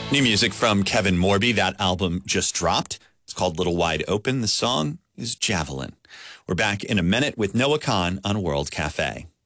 New music from Kevin Morby. That album just dropped. It's called Little Wide Open. The song is Javelin. We're back in a minute with Noah Kahan on World Cafe.